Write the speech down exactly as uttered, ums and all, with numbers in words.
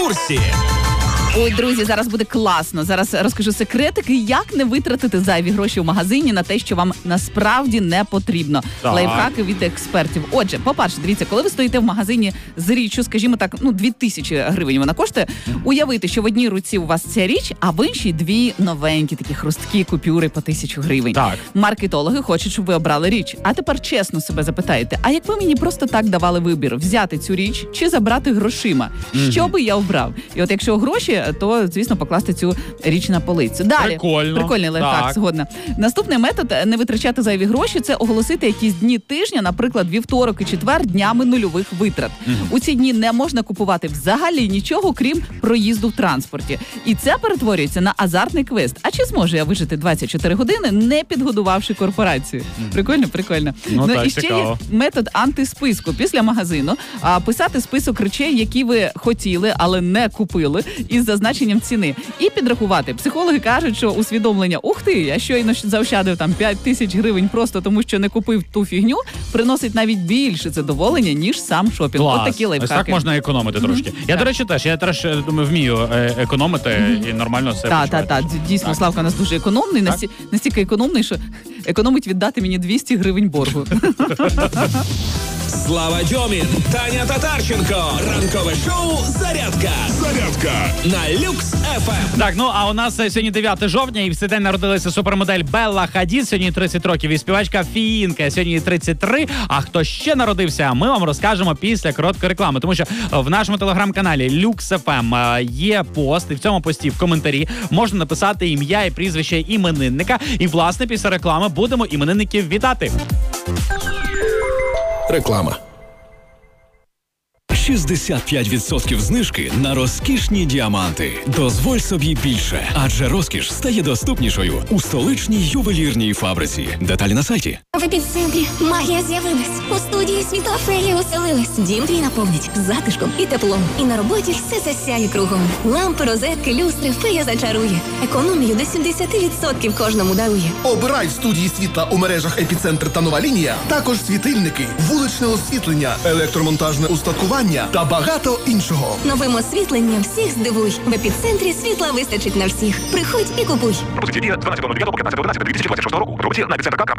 курсі. Ой, друзі, зараз буде класно. Зараз розкажу секретики, як не витратити зайві гроші в магазині на те, що вам насправді не потрібно. Так. Лайфхаки від експертів. Отже, по-перше, дивіться, коли ви стоїте в магазині з річчю, скажімо так, ну, дві тисячі гривень вона коштує, уявити, що в одній руці у вас ця річ, а в іншій дві новенькі такі хрусткі купюри по тисячу гривень. Так. Маркетологи хочуть, щоб ви обрали річ. А тепер чесно себе запитаєте, а якби мені просто так давали вибір, взяти цю річ чи забрати грошима? Mm-hmm. Що би я обрав? І от якщо гроші, то, звісно, покласти цю річ на полицю. Далі. Прикольно. Прикольний лайфхак, згодна. Наступний метод – не витрачати зайві гроші – це оголосити якісь дні тижня, наприклад, вівторок і четвер, днями нульових витрат. Mm-hmm. У ці дні не можна купувати взагалі нічого, крім проїзду в транспорті. І це перетворюється на азартний квест. А чи зможу я вижити двадцять чотири години, не підгодувавши корпорацію? Mm-hmm. Прикольно, прикольно. Ну, ну так, і ще цікаво. є метод антисписку. Після магазину а, писати список речей, які ви хотіли, але не купили, із зазначенням ціни. І підрахувати. Психологи кажуть, що усвідомлення «ух ти, я щойно заощадив там п'ять тисяч гривень просто тому, що не купив ту фігню», приносить навіть більше задоволення, ніж сам шопінг. Клас. От такі лайфхаки. Ось так можна економити mm-hmm. трошки. Я, так. до речі, теж. Я теж, думаю, вмію е- економити mm-hmm. і нормально все Так, почувати. так, так. Дійсно, так. Славка у нас дуже економний. Насті... Настільки економний, що економить віддати мені двісті гривень боргу. Слава Дьомін, Таня Татарченко. Ранкове шоу «Зарядка». Зарядка на Люкс еф ем. Так, ну а у нас сьогодні дев'яте жовтня, і в цей день народилася супермодель Белла Хадід. Сьогодні тридцять років, і співачка Фіїнка. Сьогодні тридцять три. А хто ще народився, ми вам розкажемо після короткої реклами. Тому що в нашому телеграм-каналі Люкс еф ем є пост, і в цьому пості в коментарі можна написати ім'я і прізвище іменинника. І, власне, після реклами будемо іменинників вітати. Реклама. шістдесят п'ять відсотків знижки на розкішні діаманти. Дозволь собі більше, адже розкіш стає доступнішою у столичній ювелірній фабриці. Деталі на сайті. В епіцентрі магія з'явилась. У студії світла феї оселилась. Дім твій наповнить затишком і теплом. І на роботі все засяє кругом. Лампи, розетки, люстри фея зачарує. Економію до сімдесят відсотків кожному дарує. Обирай в студії світла у мережах «Епіцентр» та «Нова лінія». Також світильники, вуличне освітлення, електромонтажне устаткування та багато іншого. Новим освітленням всіх здивуй. В епіцентрі світла вистачить на всіх. Приходь і купуй. Пропозиція діє з дванадцятого дев'ятого по п'ятнадцяте одинадцяте дві тисячі двадцять шостого року. Роботі на епіцентр крапка